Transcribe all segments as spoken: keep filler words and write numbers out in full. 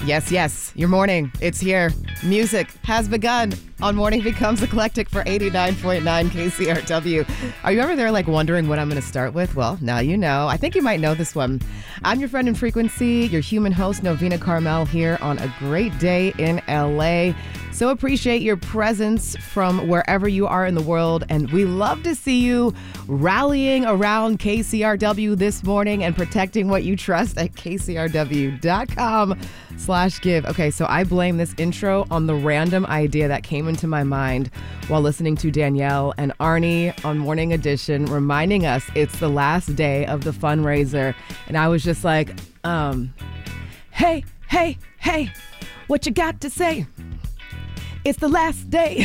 Yes, yes, your morning. It's here. Music has begun on Morning Becomes Eclectic for eighty-nine point nine K C R W. Are you ever there like wondering what I'm going to start with? Well, now you know. I think you might know this one. I'm your friend in frequency, your human host, Novena Carmel, here on a great day in L A. So appreciate your presence from wherever you are in the world, and we love to see you rallying around K C R W this morning and protecting what you trust at K C R W dot com slash give. Okay, so I blame this intro on the random idea that came into my mind while listening to Danielle and Arnie on Morning Edition, reminding us it's the last day of the fundraiser. And I was just like, um, hey, hey, hey, what you got to say? It's the last day.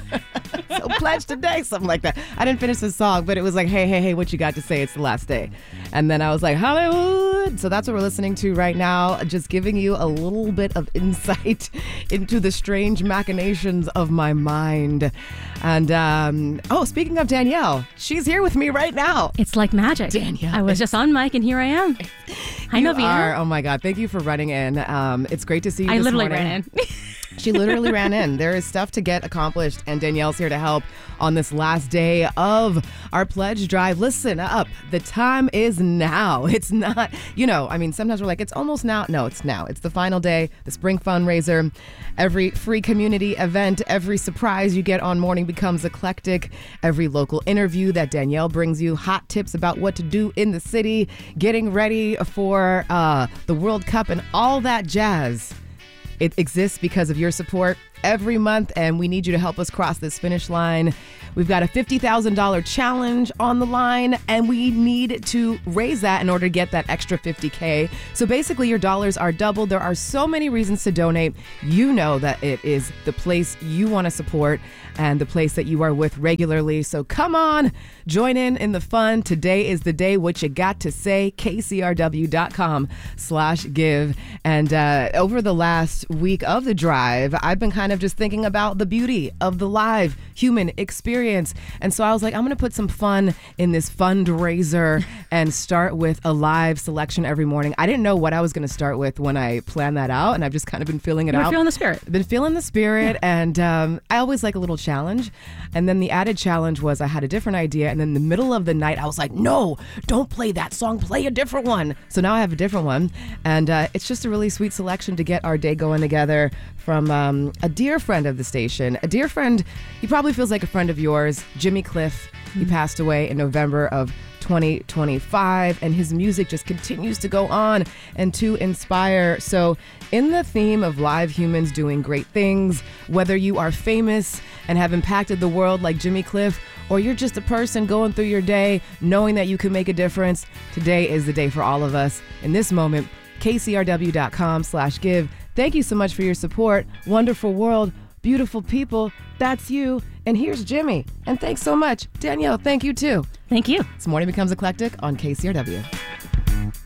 So pledge today, something like that. I didn't finish the song, but it was like, hey, hey, hey, what you got to say? It's the last day. And then I was like, Hollywood. So that's what we're listening to right now. Just giving you a little bit of insight into the strange machinations of my mind. And, um, oh, speaking of Danielle, she's here with me right now. It's like magic. Danielle. I was just on mic and here I am. Hi, You Novena. are. Oh my God. Thank you for running in. Um, it's great to see you I this literally morning. ran in. She literally ran in. There is stuff to get accomplished, and Danielle's here to help on this last day of our pledge drive. Listen up. The time is now. It's not, you know, I mean, sometimes we're like, it's almost now. No, it's now. It's the final day, the spring fundraiser. Every free community event, every surprise you get on Morning Becomes Eclectic, every local interview that Danielle brings you, hot tips about what to do in the city, getting ready for uh, the World Cup and all that jazz. It exists because of your support every month, and we need you to help us cross this finish line. We've got a fifty thousand dollars challenge on the line, and we need to raise that in order to get that extra fifty K. So basically, your dollars are doubled. There are so many reasons to donate. You know that it is the place you want to support and the place that you are with regularly. So come on, join in in the fun. Today is the day. What you got to say? K C R W dot com slash give. And uh, over the last week of the drive, I've been kind of just thinking about the beauty of the live human experience. And so I was like, I'm going to put some fun in this fundraiser and start with a live selection every morning. I didn't know what I was going to start with when I planned that out, and I've just kind of been feeling it You were out. feeling the spirit. I've been feeling the spirit, Yeah. and um, I always like a little challenge. And then the added challenge was I had a different idea, and then in the middle of the night, I was like, no, don't play that song, play a different one. So now I have a different one, and uh, it's just a really sweet selection to get our day going together from um, a dear friend of the station, a dear friend, he probably feels like a friend of yours, Jimmy Cliff. He passed away in November of twenty twenty-five, and his music just continues to go on and to inspire. So in the theme of live humans doing great things, whether you are famous and have impacted the world like Jimmy Cliff, or you're just a person going through your day knowing that you can make a difference, today is the day for all of us. In this moment, K C R W dot com slash give. Thank you so much for your support. Wonderful world, beautiful people. That's you. And here's Jimmy. And thanks so much. Danielle, thank you too. Thank you. This Morning Becomes Eclectic on K C R W.